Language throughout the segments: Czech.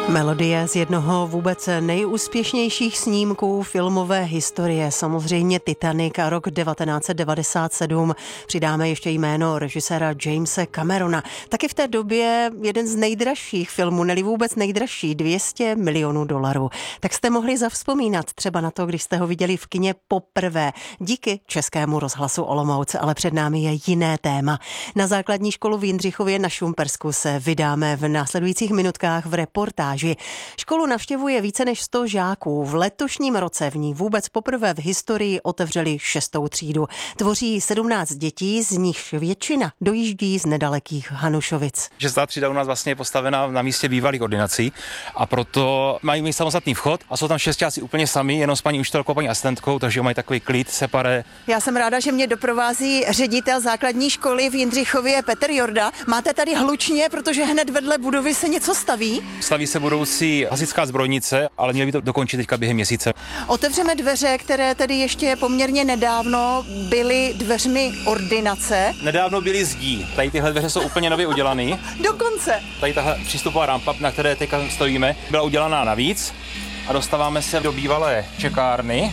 Melodie z jednoho vůbec nejúspěšnějších snímků filmové historie, samozřejmě Titanic a rok 1997. Přidáme ještě jméno režiséra Jamese Camerona. Taky v té době jeden z nejdražších filmů, neli vůbec nejdražší, $200 milionů. Tak jste mohli zavzpomínat třeba na to, když jste ho viděli v kině poprvé. Díky Českému rozhlasu Olomouc, ale před námi je jiné téma. Na základní školu v Jindřichově na Šumpersku se vydáme v následujících minutkách v reportáži. Školu navštěvuje více než 100 žáků. V letošním roce v ní vůbec poprvé v historii otevřeli 6. třídu. Tvoří 17 dětí, z nichž většina dojíždí z nedalekých Hanušovic. 6. třída u nás vlastně je postavena na místě bývalých ordinací a proto mají mít samostatný vchod a jsou tam šestáci úplně sami, jenom s paní učitelkou a paní asistentkou, takže mají takový klid, separé. Já jsem ráda, že mě doprovází ředitel základní školy v Jindřichově Petr Jorda. Máte tady hlučně, protože hned vedle budovy se něco staví? Staví se budoucí hasičská zbrojnice, ale měli by to dokončit teďka během měsíce. Otevřeme dveře, které tedy ještě poměrně nedávno byly dveřmi ordinace. Nedávno byly zdí. Tady tyhle dveře jsou úplně nově udělané. Dokonce. Tady tahle přístupová rampa, na které teďka stojíme, byla udělaná navíc a dostáváme se do bývalé čekárny.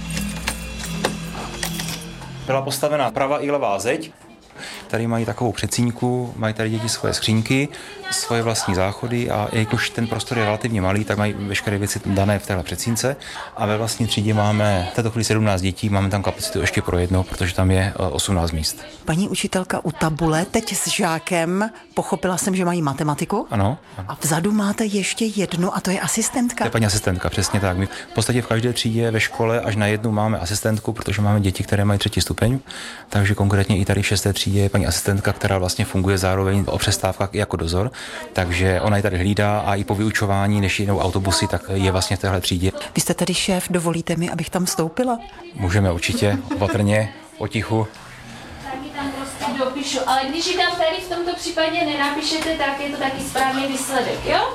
Byla postavena pravá i levá zeď. Tady mají takovou předsíňku, mají tady děti svoje skřínky, svoje vlastní záchody a jelikož ten prostor je relativně malý, tak mají veškeré věci dané v téhle předsínce a ve vlastní třídě máme v této chvíli 17 dětí, máme tam kapacitu ještě pro jedno, protože tam je 18 míst. Paní učitelka u tabule, teď s žákem, pochopila jsem, že mají matematiku. Ano. A vzadu máte ještě jednu a to je asistentka. To je paní asistentka, přesně tak. My v podstatě v každé třídě ve škole až na jednu máme asistentku, protože máme děti, které mají 3. stupeň, takže konkrétně i tady v 6. třídě je paní asistentka, která vlastně funguje zároveň o přestávkách i jako dozor, takže ona ji tady hlídá a i po vyučování, než jedou autobusy, tak je vlastně v téhle třídě. Vy jste tady šéf, dovolíte mi, abych tam vstoupila? Můžeme určitě, opatrně, potichu. Taky tam prostě dopíšu, ale když ji tam tady v tomto případě nenapíšete, tak je to taky správný výsledek, jo?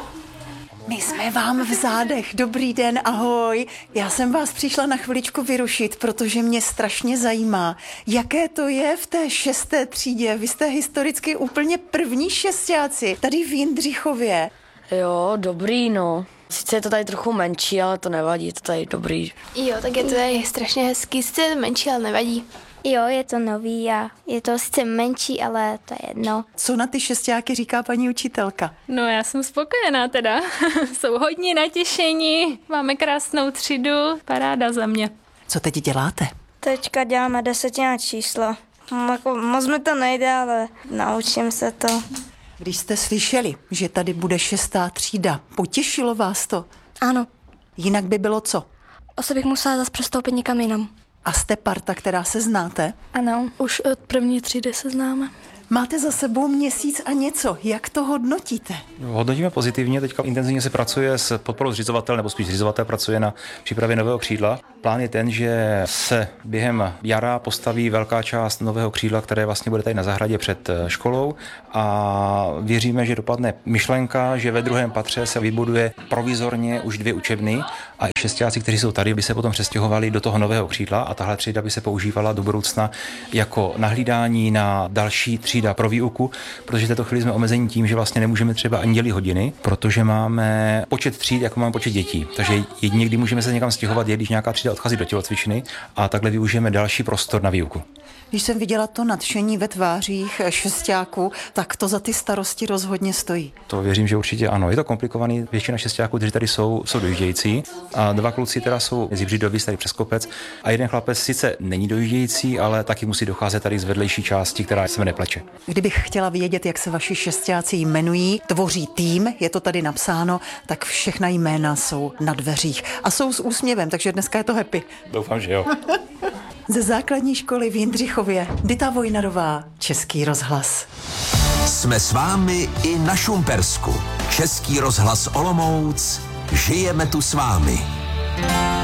My jsme vám v zádech. Dobrý den, ahoj. Já jsem vás přišla na chviličku vyrušit, protože mě strašně zajímá, jaké to je v té 6. třídě. Vy jste historicky úplně první šestáci tady v Jindřichově. Jo, dobrý, no. Sice je to tady trochu menší, ale to nevadí, je to tady dobrý. Jo, tak je to tady strašně hezký, sice je to menší, ale nevadí. Jo, je to nový a je to sice menší, ale to je jedno. Co na ty šestáky říká paní učitelka? No já jsem spokojená teda. Jsou hodně natěšení, máme krásnou třídu, paráda za mě. Co teď děláte? Teďka děláme 10 číslo. Jako, moc mi to nejde, ale naučím se to. Když jste slyšeli, že tady bude 6. třída, potěšilo vás to? Ano. Jinak by bylo co? Asi bych musela zase přestoupit někam jinam. A jste parta, která se znáte? Ano, už od první třídy se známe. Máte za sebou měsíc a něco. Jak to hodnotíte? Hodnotíme pozitivně, teďka intenzivně se pracuje s podporou zřizovatel, nebo spíš zřizovatel pracuje na přípravě nového křídla. Plán je ten, že se během jara postaví velká část nového křídla, které vlastně bude tady na zahradě před školou a věříme, že dopadne myšlenka, že ve 2. patře se vybuduje provizorně už 2 učebny a i šestáci, kteří jsou tady, by se potom přestěhovali do toho nového křídla a tahle třída by se používala do budoucna jako nahlídání na další třída pro výuku, protože v této chvíli jsme omezení tím, že vlastně nemůžeme třeba ani dělit hodiny, protože máme počet tříd, jako máme počet dětí. Takže jedině, kdy můžeme se někam stěhovat, je, když nějaká třída odchází do tělocvičny a takhle využijeme další prostor na výuku. Když jsem viděla to nadšení ve tvářích šestáků, tak to za ty starosti rozhodně stojí. To věřím, že určitě ano. Je to komplikovaný. Většina šestáků, kteří tady jsou dojíždějící. A 2 kluci teda jsou z Jibřidoví, tady přes kopec. A jeden chlapec sice není dojíždějící, ale taky musí docházet tady z vedlejší části, která se jmenuje Pleče. Kdybych chtěla vědět, jak se vaši šestáci jmenují, tvoří tým, je to tady napsáno, tak všechna jména jsou na dveřích. A jsou s úsměvem, takže dneska je to happy. Doufám, že jo. Ze základní školy v Jindřichově Dita Vojnarová, Český rozhlas. Jsme s vámi i na Šumpersku. Český rozhlas Olomouc. Žijeme tu s vámi.